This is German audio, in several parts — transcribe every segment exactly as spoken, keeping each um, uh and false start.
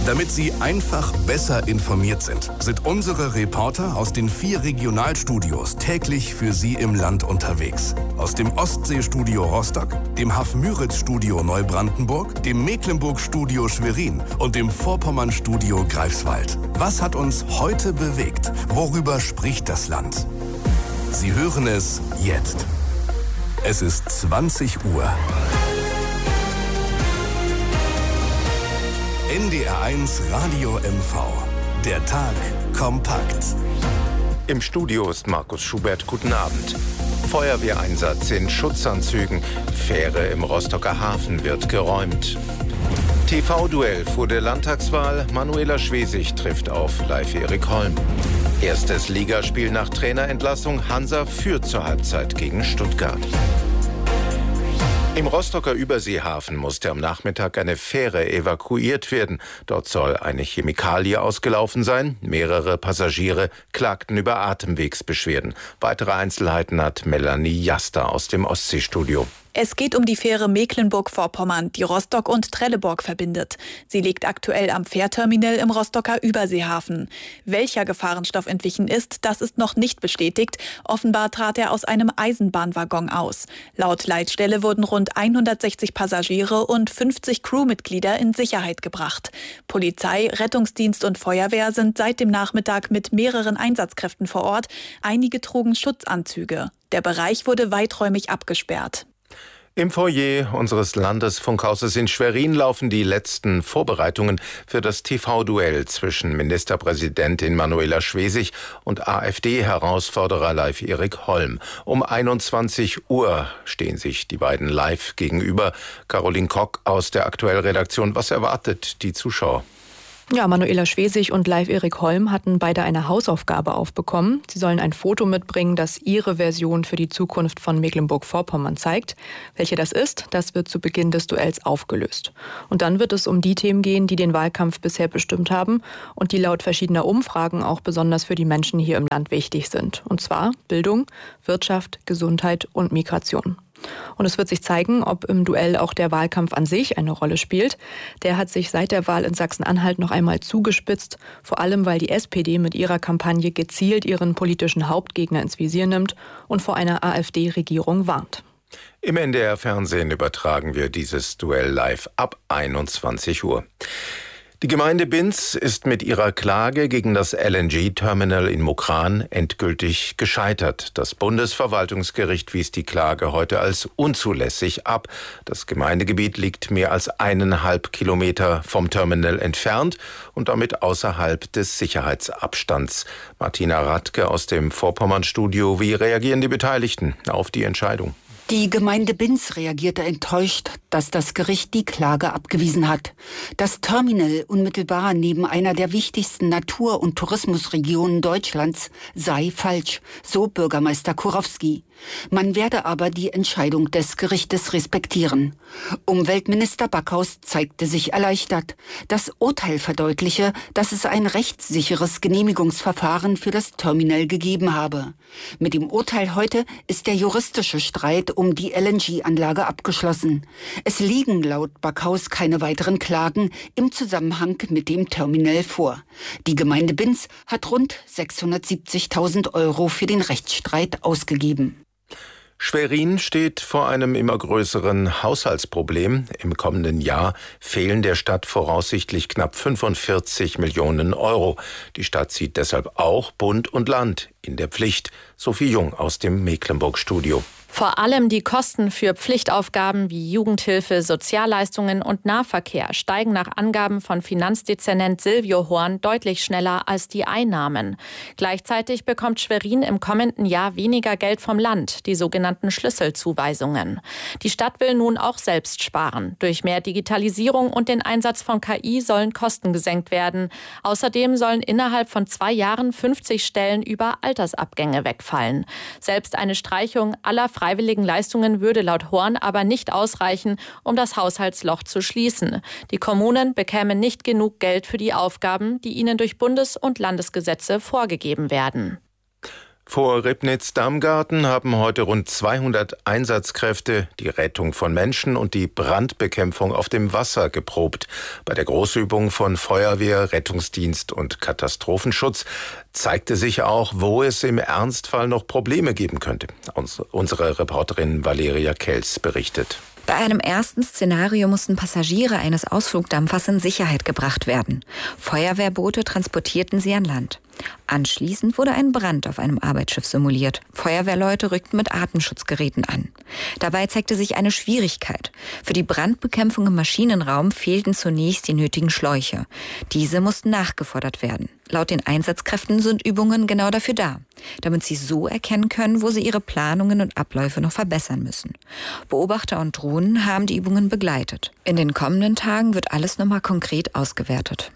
Damit Sie einfach besser informiert sind, sind unsere Reporter aus den vier Regionalstudios täglich für Sie im Land unterwegs. Aus dem Ostseestudio Rostock, dem Hafmüritz-Studio Neubrandenburg, dem Mecklenburg-Studio Schwerin und dem Vorpommern-Studio Greifswald. Was hat uns heute bewegt? Worüber spricht das Land? Sie hören es jetzt. Es ist zwanzig Uhr. N D R eins Radio M V. Der Tag kompakt. Im Studio ist Markus Schubert. Guten Abend. Feuerwehreinsatz in Schutzanzügen. Fähre im Rostocker Hafen wird geräumt. T V-Duell vor der Landtagswahl. Manuela Schwesig trifft auf Leif-Erik Holm. Erstes Ligaspiel nach Trainerentlassung. Hansa führt zur Halbzeit gegen Stuttgart. Im Rostocker Überseehafen musste am Nachmittag eine Fähre evakuiert werden. Dort soll eine Chemikalie ausgelaufen sein. Mehrere Passagiere klagten über Atemwegsbeschwerden. Weitere Einzelheiten hat Melanie Jaster aus dem Ostseestudio. Es geht um die Fähre Mecklenburg-Vorpommern, die Rostock und Trelleborg verbindet. Sie liegt aktuell am Fährterminal im Rostocker Überseehafen. Welcher Gefahrenstoff entwichen ist, das ist noch nicht bestätigt. Offenbar trat er aus einem Eisenbahnwaggon aus. Laut Leitstelle wurden rund hundertsechzig Passagiere und fünfzig Crewmitglieder in Sicherheit gebracht. Polizei, Rettungsdienst und Feuerwehr sind seit dem Nachmittag mit mehreren Einsatzkräften vor Ort. Einige trugen Schutzanzüge. Der Bereich wurde weiträumig abgesperrt. Im Foyer unseres Landesfunkhauses in Schwerin laufen die letzten Vorbereitungen für das T V-Duell zwischen Ministerpräsidentin Manuela Schwesig und AfD-Herausforderer Leif-Erik Holm. Um einundzwanzig Uhr stehen sich die beiden live gegenüber. Caroline Kock aus der Aktuell-Redaktion. Was erwartet die Zuschauer? Ja, Manuela Schwesig und Leif-Erik Holm hatten beide eine Hausaufgabe aufbekommen. Sie sollen ein Foto mitbringen, das ihre Version für die Zukunft von Mecklenburg-Vorpommern zeigt. Welche das ist, das wird zu Beginn des Duells aufgelöst. Und dann wird es um die Themen gehen, die den Wahlkampf bisher bestimmt haben und die laut verschiedener Umfragen auch besonders für die Menschen hier im Land wichtig sind. Und zwar Bildung, Wirtschaft, Gesundheit und Migration. Und es wird sich zeigen, ob im Duell auch der Wahlkampf an sich eine Rolle spielt. Der hat sich seit der Wahl in Sachsen-Anhalt noch einmal zugespitzt, vor allem weil die S P D mit ihrer Kampagne gezielt ihren politischen Hauptgegner ins Visier nimmt und vor einer AfD-Regierung warnt. Im N D R-Fernsehen übertragen wir dieses Duell live ab einundzwanzig Uhr. Die Gemeinde Binz ist mit ihrer Klage gegen das L N G-Terminal in Mukran endgültig gescheitert. Das Bundesverwaltungsgericht wies die Klage heute als unzulässig ab. Das Gemeindegebiet liegt mehr als eineinhalb Kilometer vom Terminal entfernt und damit außerhalb des Sicherheitsabstands. Martina Radke aus dem Vorpommern-Studio. Wie reagieren die Beteiligten auf die Entscheidung? Die Gemeinde Binz reagierte enttäuscht, dass das Gericht die Klage abgewiesen hat. Das Terminal unmittelbar neben einer der wichtigsten Natur- und Tourismusregionen Deutschlands sei falsch, so Bürgermeister Kurowski. Man werde aber die Entscheidung des Gerichtes respektieren. Umweltminister Backhaus zeigte sich erleichtert. Das Urteil verdeutliche, dass es ein rechtssicheres Genehmigungsverfahren für das Terminal gegeben habe. Mit dem Urteil heute ist der juristische Streit um die L N G-Anlage abgeschlossen. Es liegen laut Backhaus keine weiteren Klagen im Zusammenhang mit dem Terminal vor. Die Gemeinde Binz hat rund sechshundertsiebzigtausend Euro für den Rechtsstreit ausgegeben. Schwerin steht vor einem immer größeren Haushaltsproblem. Im kommenden Jahr fehlen der Stadt voraussichtlich knapp fünfundvierzig Millionen Euro. Die Stadt sieht deshalb auch Bund und Land in der Pflicht. Sophie Jung aus dem Mecklenburg-Studio. Vor allem die Kosten für Pflichtaufgaben wie Jugendhilfe, Sozialleistungen und Nahverkehr steigen nach Angaben von Finanzdezernent Silvio Horn deutlich schneller als die Einnahmen. Gleichzeitig bekommt Schwerin im kommenden Jahr weniger Geld vom Land, die sogenannten Schlüsselzuweisungen. Die Stadt will nun auch selbst sparen. Durch mehr Digitalisierung und den Einsatz von K I sollen Kosten gesenkt werden. Außerdem sollen innerhalb von zwei Jahren fünfzig Stellen über Altersabgänge wegfallen. Selbst eine Streichung aller freiwilligen Leistungen würde laut Horn aber nicht ausreichen, um das Haushaltsloch zu schließen. Die Kommunen bekämen nicht genug Geld für die Aufgaben, die ihnen durch Bundes- und Landesgesetze vorgegeben werden. Vor Ribnitz-Damgarten haben heute rund zweihundert Einsatzkräfte die Rettung von Menschen und die Brandbekämpfung auf dem Wasser geprobt. Bei der Großübung von Feuerwehr, Rettungsdienst und Katastrophenschutz zeigte sich auch, wo es im Ernstfall noch Probleme geben könnte. Unsere Reporterin Valeria Kels berichtet. Bei einem ersten Szenario mussten Passagiere eines Ausflugdampfers in Sicherheit gebracht werden. Feuerwehrboote transportierten sie an Land. Anschließend wurde ein Brand auf einem Arbeitsschiff simuliert. Feuerwehrleute rückten mit Atemschutzgeräten an. Dabei zeigte sich eine Schwierigkeit. Für die Brandbekämpfung im Maschinenraum fehlten zunächst die nötigen Schläuche. Diese mussten nachgefordert werden. Laut den Einsatzkräften sind Übungen genau dafür da, damit sie so erkennen können, wo sie ihre Planungen und Abläufe noch verbessern müssen. Beobachter und Drohnen haben die Übungen begleitet. In den kommenden Tagen wird alles nochmal konkret ausgewertet.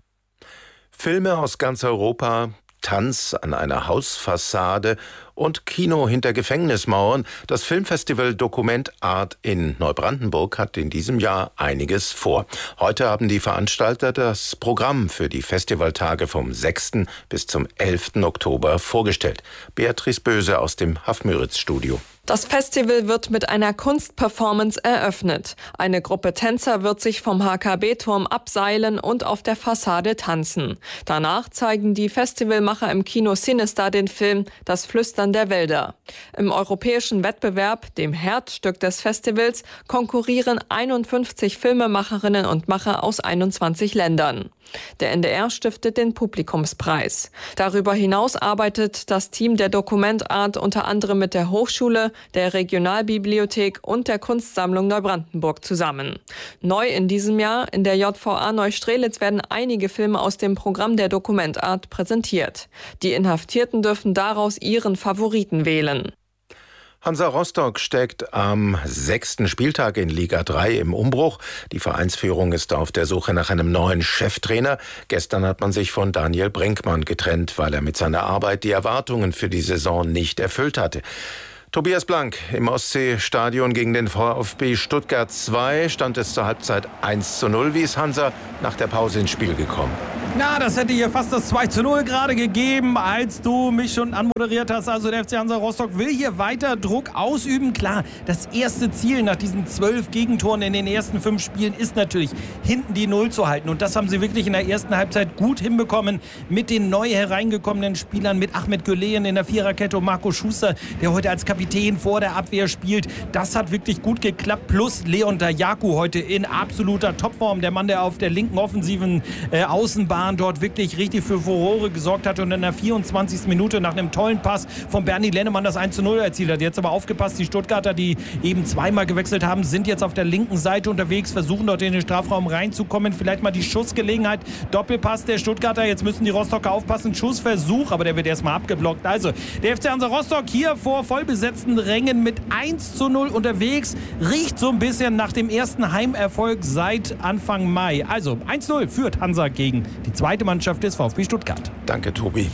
Filme aus ganz Europa, Tanz an einer Hausfassade und Kino hinter Gefängnismauern. Das Filmfestival Dokument Art in Neubrandenburg hat in diesem Jahr einiges vor. Heute haben die Veranstalter das Programm für die Festivaltage vom sechsten bis zum elften Oktober vorgestellt. Beatrice Böse aus dem Hafmüritz-Studio. Das Festival wird mit einer Kunstperformance eröffnet. Eine Gruppe Tänzer wird sich vom H K B-Turm abseilen und auf der Fassade tanzen. Danach zeigen die Festivalmacher im Kino Sinister den Film Das Flüstern der Wälder. Im europäischen Wettbewerb, dem Herzstück des Festivals, konkurrieren einundfünfzig Filmemacherinnen und Macher aus einundzwanzig Ländern. Der N D R stiftet den Publikumspreis. Darüber hinaus arbeitet das Team der Dokument Art unter anderem mit der Hochschule, der Regionalbibliothek und der Kunstsammlung Neubrandenburg zusammen. Neu in diesem Jahr in der J V A Neustrelitz werden einige Filme aus dem Programm der Dokument Art präsentiert. Die Inhaftierten dürfen daraus ihren Favoriten wählen. Hansa Rostock steckt am sechsten Spieltag in Liga drei im Umbruch. Die Vereinsführung ist auf der Suche nach einem neuen Cheftrainer. Gestern hat man sich von Daniel Brinkmann getrennt, weil er mit seiner Arbeit die Erwartungen für die Saison nicht erfüllt hatte. Tobias Blank im Ostseestadion gegen den VfB Stuttgart zwei stand es zur Halbzeit eins zu null. Wie ist Hansa nach der Pause ins Spiel gekommen? Na, das hätte hier fast das zwei zu null gerade gegeben, als du mich schon anmoderiert hast. Also der F C Hansa Rostock will hier weiter Druck ausüben. Klar, das erste Ziel nach diesen zwölf Gegentoren in den ersten fünf Spielen ist natürlich, hinten die Null zu halten. Und das haben sie wirklich in der ersten Halbzeit gut hinbekommen mit den neu hereingekommenen Spielern, mit Ahmed Gülen in der Viererkette und Marco Schuster, der heute als Kapitän vor der Abwehr spielt. Das hat wirklich gut geklappt. Plus Leon Dajaku heute in absoluter Topform. Der Mann, der auf der linken offensiven äh, Außenbahn dort wirklich richtig für Furore gesorgt hat und in der vierundzwanzigsten Minute nach einem tollen Pass von Bernie Lennemann das eins zu null erzielt hat. Jetzt aber aufgepasst, die Stuttgarter, die eben zweimal gewechselt haben, sind jetzt auf der linken Seite unterwegs, versuchen dort in den Strafraum reinzukommen. Vielleicht mal die Schussgelegenheit. Doppelpass der Stuttgarter. Jetzt müssen die Rostocker aufpassen. Schussversuch, aber der wird erstmal abgeblockt. Also, der F C Hansa Rostock hier vor vollbesetzten Rängen mit eins zu null unterwegs. Riecht so ein bisschen nach dem ersten Heimerfolg seit Anfang Mai. Also, eins zu null führt Hansa gegen die zweite Mannschaft des VfB Stuttgart. Danke, Tobi.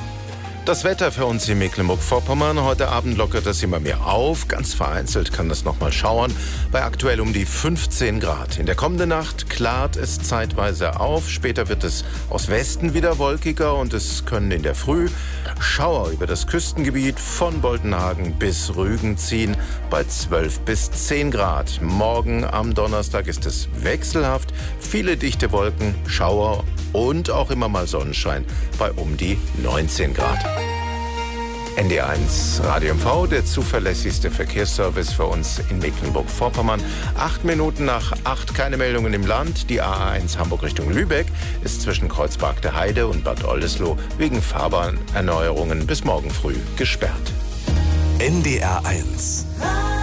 Das Wetter für uns in Mecklenburg-Vorpommern. Heute Abend lockert es immer mehr auf. Ganz vereinzelt kann das noch mal schauern. Bei aktuell um die fünfzehn Grad. In der kommenden Nacht klart es zeitweise auf. Später wird es aus Westen wieder wolkiger und es können in der Früh Schauer über das Küstengebiet von Boltenhagen bis Rügen ziehen bei zwölf bis zehn Grad. Morgen am Donnerstag ist es wechselhaft. Viele dichte Wolken, Schauer und auch immer mal Sonnenschein bei um die neunzehn Grad. N D R eins Radio M V, der zuverlässigste Verkehrsservice für uns in Mecklenburg-Vorpommern. Acht Minuten nach acht, keine Meldungen im Land. Die A A eins Hamburg Richtung Lübeck ist zwischen Kreuzberg der Heide und Bad Oldesloe wegen Fahrbahnerneuerungen bis morgen früh gesperrt. N D R eins